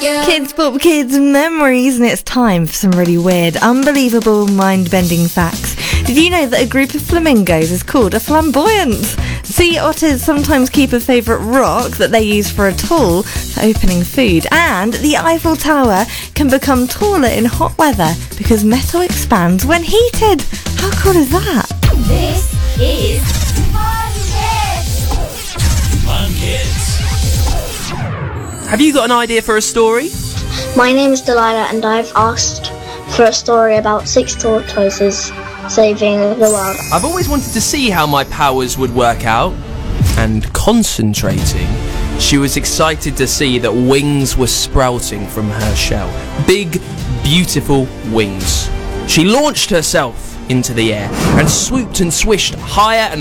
Kids Pop Kids Memories, and it's time for some really weird, unbelievable, mind-bending facts. Did you know that a group of flamingos is called a flamboyant? Sea otters sometimes keep a favourite rock that they use for a tool for opening food, and the Eiffel Tower can become taller in hot weather because metal expands when heated. How cool is that? This is Fun Kids. Have you got an idea for a story? My name is Delilah and I've asked for a story about 6 tortoises saving the world. I've always wanted to see how my powers would work out. And concentrating, she was excited to see that wings were sprouting from her shell. Big, beautiful wings. She launched herself into the air and swooped and swished higher and